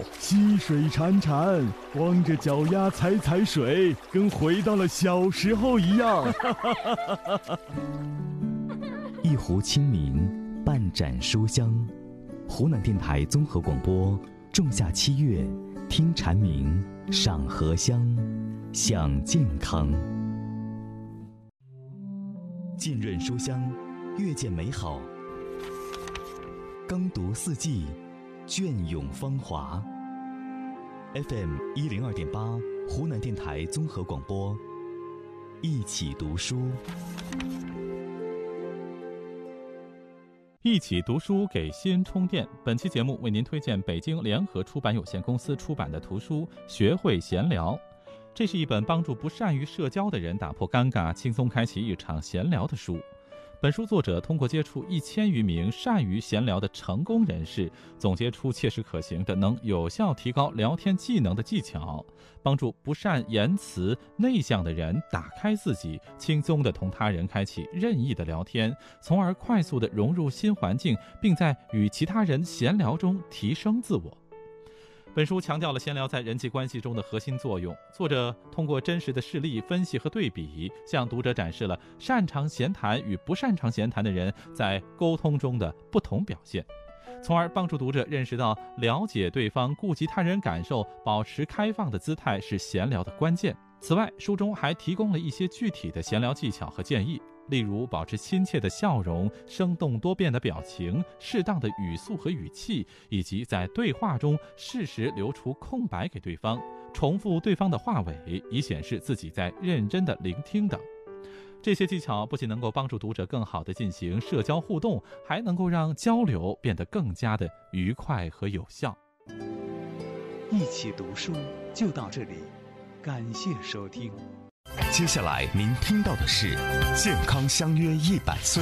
溪水潺潺，光着脚丫踩踩水，跟回到了小时候一样。 一壶清明，半盏书香。湖南电台综合广播，仲夏7月，听蝉鸣，赏荷香，享健康。浸润书香，阅见美好。耕读四季，隽永芳华。FM 102.8，湖南电台综合广播，一起读书。 一起读书给心充电。本期节目为您推荐北京联合出版有限公司出版的图书《学会闲聊》。这是一本帮助不善于社交的人打破尴尬，轻松开启一场闲聊的书。本书作者通过接触1000余名善于闲聊的成功人士，总结出切实可行的能有效提高聊天技能的技巧，帮助不善言辞、内向的人打开自己，轻松地同他人开启任意的聊天，从而快速地融入新环境，并在与其他人闲聊中提升自我。本书强调了闲聊在人际关系中的核心作用，作者通过真实的事例分析和对比，向读者展示了擅长闲谈与不擅长闲谈的人在沟通中的不同表现，从而帮助读者认识到了解对方、顾及他人感受、保持开放的姿态是闲聊的关键。此外，书中还提供了一些具体的闲聊技巧和建议，例如保持亲切的笑容、生动多变的表情、适当的语速和语气，以及在对话中适时留出空白给对方，重复对方的话尾，以显示自己在认真的聆听等。这些技巧不仅能够帮助读者更好地进行社交互动，还能够让交流变得更加的愉快和有效。 一起读书就到这里，感谢收听。 接下来您听到的是健康相约100岁。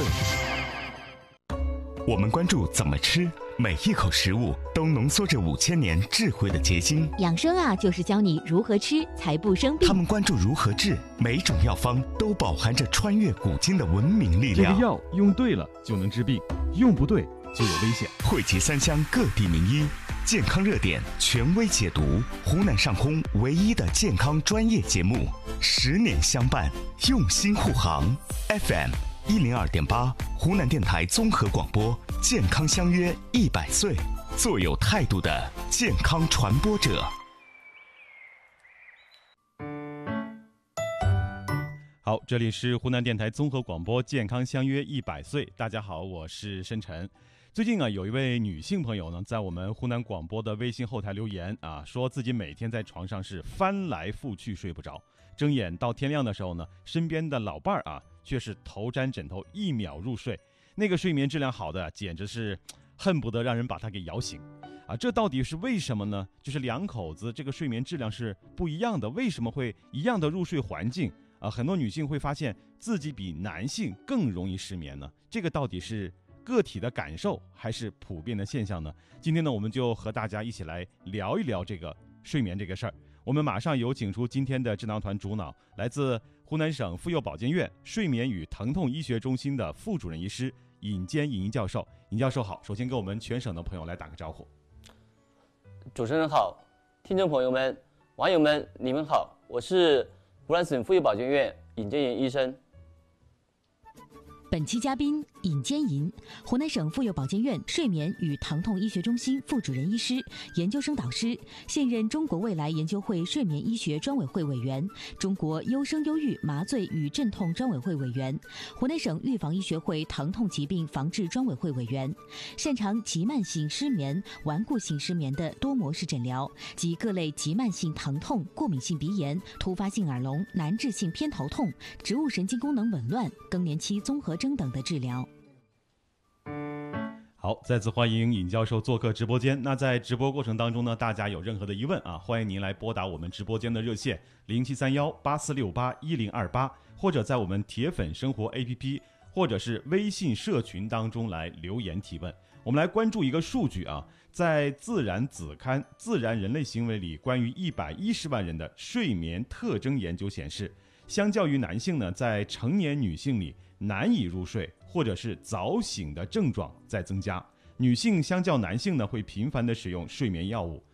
我们关注怎么吃，每一口食物都浓缩着5000年智慧的结晶。 养生啊，就是教你如何吃才不生病。 他们关注如何治，每种药方都饱含着穿越古今的文明力量。 这个药用对了就能治病，用不对就有危险。 汇集3湘各地名医，健康热点权威解读，湖南上空唯一的健康专业节目，10年相伴，用心护航。FM 102.8，湖南电台综合广播，健康相约100岁，做有态度的健康传播者。 好，这里是湖南电台综合广播，健康相约100岁。大家好，我是申晨。最近有一位女性朋友呢，在我们湖南广播的微信后台留言说自己每天在床上是翻来覆去睡不着，睁眼到天亮的时候呢，身边的老伴儿却是头沾枕头1秒入睡，那个睡眠质量好的简直是恨不得让人把他给摇醒这到底是为什么呢？就是两口子这个睡眠质量是不一样的，为什么会一样的入睡环境很多女性会发现自己比男性更容易失眠呢？这个到底是个体的感受还是普遍的现象呢？今天呢，我们就和大家一起来聊一聊这个睡眠这个事儿。我们马上有请出今天的智囊团主脑，来自湖南省妇幼保健院睡眠与疼痛医学中心的副主任医师尹坚尹教授。尹教授好，首先跟我们全省的朋友来打个招呼。 主持人好，听众朋友们、网友们，你们好，我是湖南省妇幼保健院尹坚尹医生。 本期嘉宾尹坚银，湖南省妇幼保健院睡眠与疼痛医学中心副主任医师、研究生导师，现任中国未来研究会睡眠医学专委会委员，中国优生优育麻醉与镇痛专委会委员，湖南省预防医学会疼痛疾病防治专委会委员，擅长急慢性失眠、顽固性失眠的多模式诊疗及各类急慢性疼痛、过敏性鼻炎、突发性耳聋、难治性偏头痛、植物神经功能紊乱、更年期综合征等的治疗。 好，再次欢迎尹教授做客直播间。那在直播过程当中呢，大家有任何的疑问欢迎您来拨打我们直播间的热线073184681028，或者在我们铁粉生活 APP 或者是微信社群当中来留言提问。我们来关注一个数据在《自然》子刊《自然人类行为》里，关于110万人的睡眠特征研究显示，相较于男性呢，在成年女性里难以入睡或者是早醒的症状在增加。女性相较男性呢，会频繁地使用睡眠药物，